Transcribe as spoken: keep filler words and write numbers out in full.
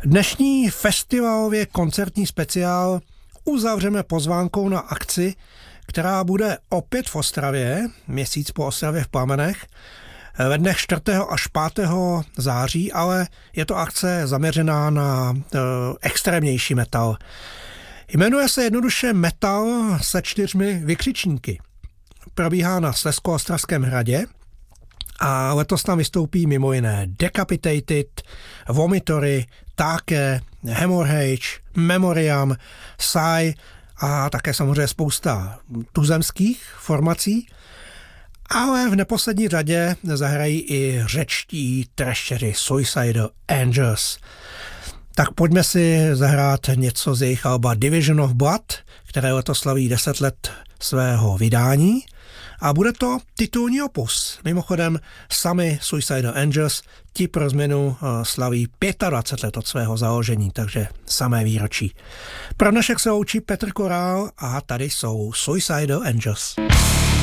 Dnešní festivalově koncertní speciál uzavřeme pozvánkou na akci, která bude opět v Ostravě, měsíc po Ostravě v plamenech, ve dnech čtvrtého až pátého září, ale je to akce zaměřená na uh, extrémnější metal. Jmenuje se jednoduše Metal se čtyřmi vykřičníky. Probíhá na Slezsko-Ostravském hradě a letos tam vystoupí mimo jiné Decapitated, Vomitory, Táke, Hemorrhage, Memoriam, Psy a také samozřejmě spousta tuzemských formací. Ale v neposlední řadě zahrají i řečtí trasheři Suicidal Angels. Tak pojďme si zahrát něco z jejich alba Division of Blood, které letos slaví deset let svého vydání. A bude to titulní opus. Mimochodem, sami Suicidal Angels ti pro změnu slaví dvacet pět let od svého založení, takže samé výročí. Pro dnešek se loučí Petr Korál a tady jsou Suicidal Angels.